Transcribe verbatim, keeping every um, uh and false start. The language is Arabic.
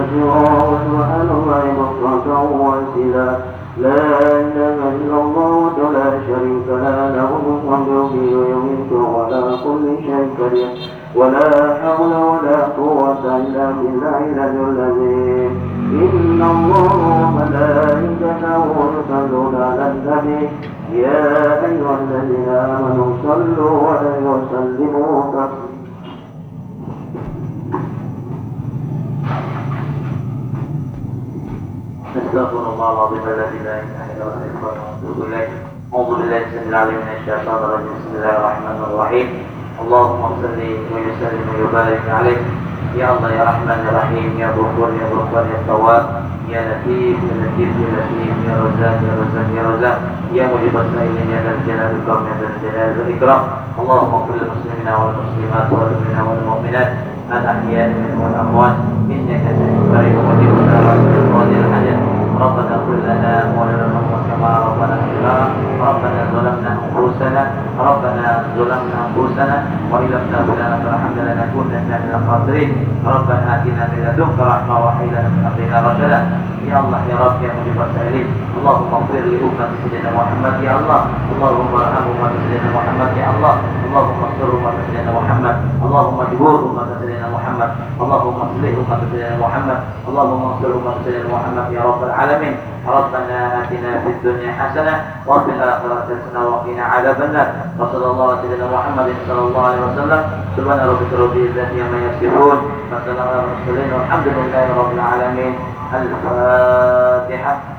كثيرا وسبحان الله بكرة وأصيلا لا إله إلا الله وحده لا شريك له له الملك يحيي ويميت وعلى كل شيء قدير ولا حول ولا قوة إلا بالله العلي العظيم إن الله وملائكته يصلون على النبي يا أيها الذين آمنوا صلوا عليه وسلموا تسليما استغفر الله العظيم الذي لا اله الا هو الاكبر واتوب اليه. اعوذ بالله السميع العليم من الشيطان الرجيم. بسم الله الرحمن الرحيم. اللهم صل وسلم وبارك عليه. يا الله يا رحمن يا رحيم يا غفور يا غفار يا تواب يا لطيف يا لطيف يا لطيف يا رزاق يا رزاق يا رزاق يا مجيب السائلين يا ذا الجلال والإكرام يا ذا الجلال والإكرام. اللهم اغفر للمسلمين والمسلمات والمؤمنين والمؤمنات الأحياء منهم والأموات إنك قريب مجيب الدعوات قاضي الحاجات. ربنا اغفر لنا ولنا كما ربنا اغفر. ربنا ظلمنا أنفسنا ربنا ظلمنا أنفسنا وإن لم تغفر لنا وترحمنا لنكونن من الخاسرين. ربنا آتنا من لدنك رحمة وهب لنا من أمرنا رشدا. يا الله يا رب يا مجيب السائلين اللهم اغفر لأمة سيدنا محمد يا الله. اللهم ارحم أمة سيدنا محمد يا الله. اللهم انصر أمة سيدنا محمد. اللهم اجبر أمة سيدنا محمد. اللهم اصلح أمة سيدنا محمد. اللهم انصر أمة سيدنا محمد يا رب العالمين. ربنا آتنا في الدنيا حسنة وفي الآخرة حسنة وقنا عذاب النار. وصلى الله على سيدنا محمد صلى الله عليه وسلم. سبحان ربك رب العزة عما يصفون وسلام على المرسلين والحمد لله رب العالمين. الفاتحة.